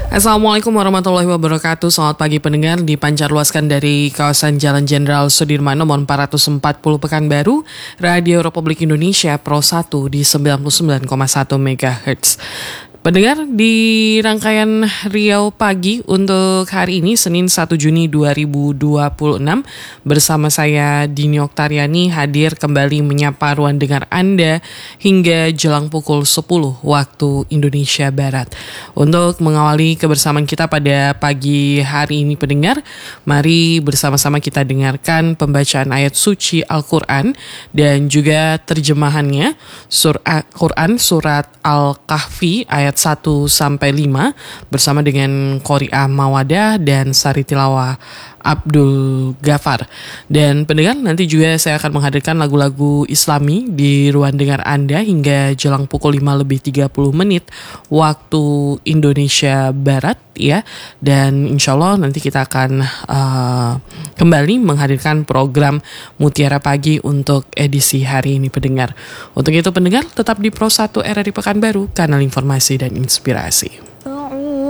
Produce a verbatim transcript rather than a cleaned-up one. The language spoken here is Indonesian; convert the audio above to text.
Assalamualaikum warahmatullahi wabarakatuh. Selamat pagi pendengar, dipancarluaskan dari kawasan Jalan Jenderal Sudirman nomor empat ratus empat puluh Pekanbaru, Radio Republik Indonesia Pro satu di sembilan puluh sembilan koma satu megahertz. Pendengar, di rangkaian Riau Pagi untuk hari ini Senin satu Juni dua ribu dua puluh enam bersama saya Dini Oktariani hadir kembali menyapa ruang dengar Anda hingga jelang pukul sepuluh waktu Indonesia Barat. Untuk mengawali kebersamaan kita pada pagi hari ini pendengar, mari bersama-sama kita dengarkan pembacaan ayat suci Al-Quran dan juga terjemahannya. Surah Al-Quran Surat Al-Kahfi ayat satu sampai lima bersama dengan Qori'ah Mawadah dan Sari Tilawah Abdul Ghafar. Dan pendengar, nanti juga saya akan menghadirkan lagu-lagu Islami di ruang dengar Anda hingga jelang pukul lima lebih tiga puluh menit waktu Indonesia Barat ya. Dan insya Allah nanti kita akan uh, kembali menghadirkan program Mutiara Pagi untuk edisi hari ini pendengar. Untuk itu pendengar, tetap di Pro satu R R I Pekanbaru, kanal informasi dan inspirasi.